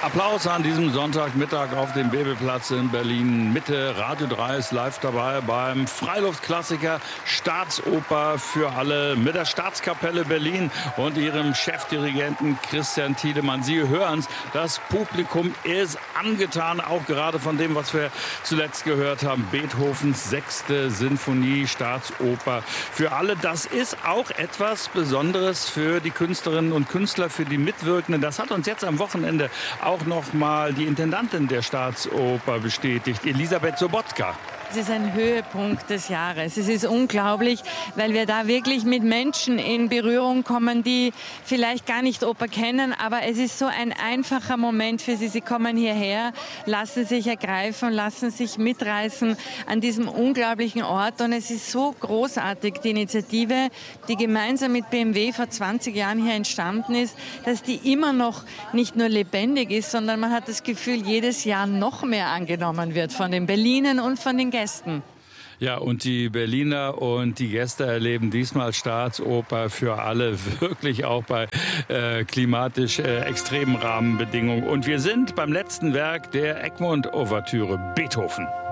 Applaus an diesem Sonntagmittag auf dem Bebelplatz in Berlin Mitte. Radio 3 ist live dabei beim Freiluftklassiker Staatsoper für alle mit der Staatskapelle Berlin und ihrem Chefdirigenten Christian Tiedemann. Sie hören es, das Publikum ist angetan, auch gerade von dem, was wir zuletzt gehört haben. Beethovens 6. Sinfonie, Staatsoper für alle. Das ist auch etwas Besonderes für die Künstlerinnen und Künstler, für die Mitwirkenden. Das hat uns jetzt am Wochenende auch noch mal die Intendantin der Staatsoper bestätigt, Elisabeth Sobotka. Es ist ein Höhepunkt des Jahres. Es ist unglaublich, weil wir da wirklich mit Menschen in Berührung kommen, die vielleicht gar nicht Oper kennen, aber es ist so ein einfacher Moment für sie. Sie kommen hierher, lassen sich ergreifen, lassen sich mitreißen an diesem unglaublichen Ort und es ist so großartig, die Initiative, die gemeinsam mit BMW vor 20 Jahren hier entstanden ist, dass die immer noch nicht nur lebendig ist, sondern man hat das Gefühl, jedes Jahr noch mehr angenommen wird von den Berlinern und von den Gästen. Ja, und die Berliner und die Gäste erleben diesmal Staatsoper für alle, wirklich auch bei klimatisch extremen Rahmenbedingungen. Und wir sind beim letzten Werk der Egmont-Ouvertüre, Beethoven.